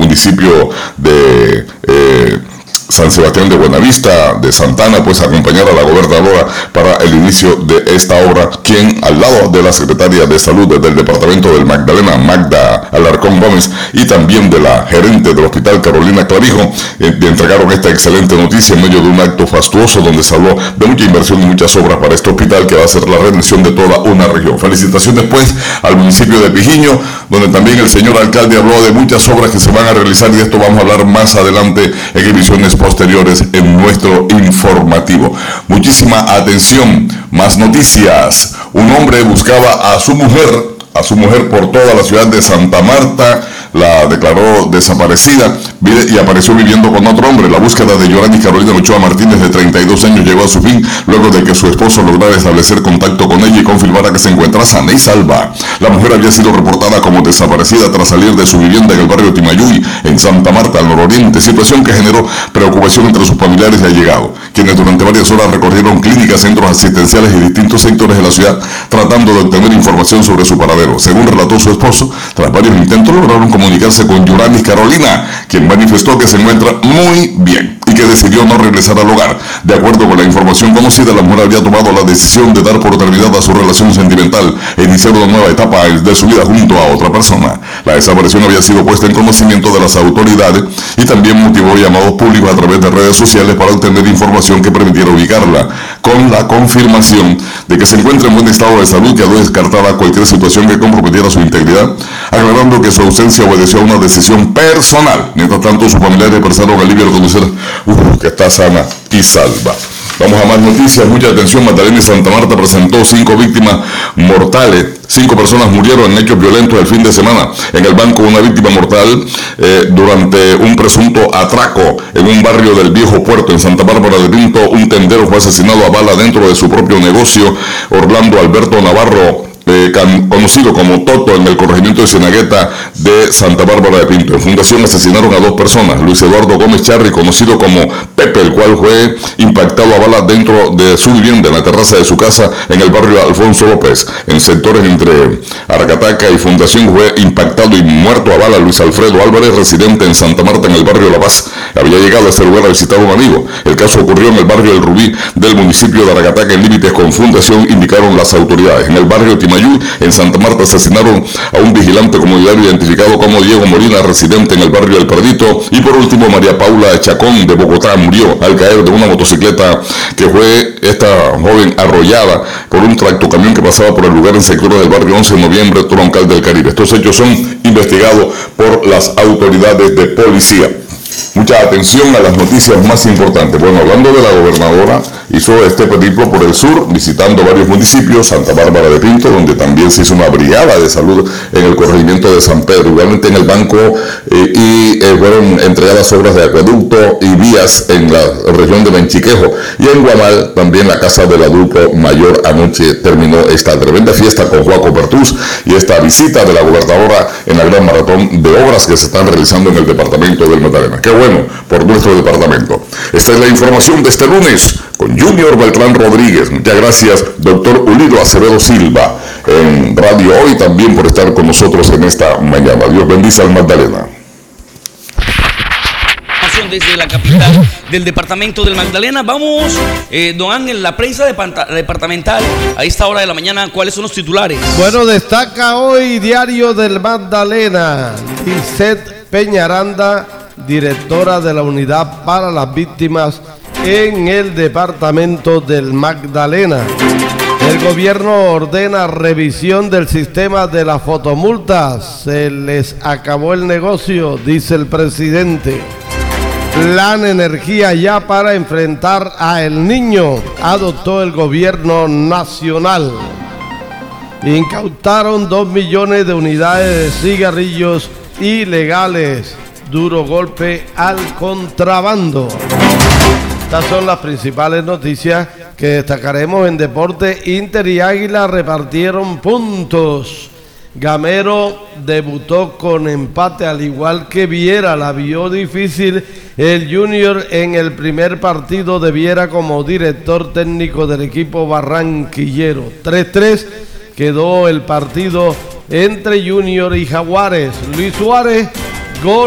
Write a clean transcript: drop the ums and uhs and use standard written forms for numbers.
municipio de San Sebastián de Buenavista, de Santana, pues acompañar a la gobernadora para el inicio de esta obra, quien al lado de la secretaria de Salud del departamento del Magdalena, Magda Alarcón Gómez, y también de la gerente del hospital, Carolina Clavijo, entregaron esta excelente noticia en medio de un acto fastuoso donde se habló de mucha inversión y muchas obras para este hospital que va a ser la redención de toda una región. Felicitaciones pues al municipio de Pijiño, donde también el señor alcalde habló de muchas obras que se van a realizar, y de esto vamos a hablar más adelante en emisiones posteriores en nuestro informativo. Muchísima atención, más noticias. Un hombre buscaba a su mujer por toda la ciudad de Santa Marta, la declaró desaparecida y apareció viviendo con otro hombre. La búsqueda de Yoranis Carolina Ochoa Martínez, de 32 años, llegó a su fin luego de que su esposo lograra establecer contacto con ella y confirmara que se encuentra sana y salva. La mujer había sido reportada como desaparecida tras salir de su vivienda en el barrio Timayuy, en Santa Marta, al nororiente, situación que generó preocupación entre sus familiares y allegados, quienes durante varias horas recorrieron clínicas, centros asistenciales y distintos sectores de la ciudad tratando de obtener información sobre su paradero. Según relató su esposo, tras varios intentos lograron comunicarse con Yoranis Carolina, quien manifestó que se encuentra muy bien y que decidió no regresar al hogar. De acuerdo con la información conocida, la mujer había tomado la decisión de dar por terminada su relación sentimental e iniciar una nueva etapa de su vida junto a otra persona. La desaparición había sido puesta en conocimiento de las autoridades y también motivó llamados públicos a través de redes sociales para obtener información que permitiera ubicarla, con la confirmación de que se encuentra en buen estado de salud, quedó descartada cualquier situación que comprometiera su integridad, aclarando que su ausencia obedeció a una decisión personal. Mientras tanto, sus familiares expresaron alivio al conocer que está sana y salva. Vamos a más noticias, mucha atención. Magdalena y Santa Marta presentó 5 víctimas mortales. 5 personas murieron en hechos violentos el fin de semana. En el banco, una víctima mortal durante un presunto atraco en un barrio del Viejo Puerto, en Santa Bárbara de Pinto. Un tendero fue asesinado a bala dentro de su propio negocio. Orlando Alberto Navarro, conocido como Toto, en el corregimiento de Cienagueta de Santa Bárbara de Pinto. En Fundación asesinaron a 2 personas. Luis Eduardo Gómez Charri, conocido como Pepe, el cual fue impactado a bala dentro de su vivienda, en la terraza de su casa, en el barrio Alfonso López. En sectores entre Aracataca y Fundación fue impactado y muerto a bala Luis Alfredo Álvarez, residente en Santa Marta, en el barrio La Paz. Había llegado a este lugar a visitar a un amigo. El caso ocurrió en el barrio El Rubí del municipio de Aracataca, en límites con Fundación, indicaron las autoridades. En el barrio Timayuy, en Santa Marta, asesinaron a un vigilante comunitario identificado como Diego Molina, residente en el barrio El Perdito. Y por último, María Paula Chacón, de Bogotá, murió al caer de una motocicleta, que fue esta joven arrollada por un tractocamión que pasaba por el lugar en sectores del barrio 11 de noviembre, Troncal del Caribe. Estos hechos son investigados por las autoridades de policía. Mucha atención a las noticias más importantes. Bueno, hablando de la gobernadora, hizo este periplo por el sur, visitando varios municipios, Santa Bárbara de Pinto, donde también se hizo una brigada de salud en el corregimiento de San Pedro, igualmente en el banco, fueron entregadas obras de acueducto y vías en la región de Benchiquejo, y en Guamal también la casa del adulto mayor. Anoche terminó esta tremenda fiesta con Joaco Pertús y esta visita de la gobernadora en la gran maratón de obras que se están realizando en el departamento del Magdalena. Qué bueno por nuestro departamento. Esta es la información de este lunes con Junior Beltrán Rodríguez. Muchas gracias, doctor Ulido Acevedo Silva, en Radio Hoy, también por estar con nosotros en esta mañana. Dios bendice al Magdalena. Desde la capital del departamento del Magdalena. Vamos, don Ángel, la prensa departamental a esta hora de la mañana, ¿cuáles son los titulares? Bueno, destaca hoy Diario del Magdalena. Lisette Peñaranda, directora de la Unidad para las Víctimas en el departamento del Magdalena. El gobierno ordena revisión del sistema de las fotomultas. Se les acabó el negocio, dice el presidente. Plan Energía ya para enfrentar a El Niño, adoptó el gobierno nacional. Incautaron 2 millones de unidades de cigarrillos ilegales. Duro golpe al contrabando. Estas son las principales noticias que destacaremos en deporte. Inter y Águila repartieron puntos. Gamero debutó con empate, al igual que Viera. La vio difícil el Junior en el primer partido de Viera como director técnico del equipo barranquillero. 3-3 quedó el partido entre Junior y Jaguares. Luis Suárez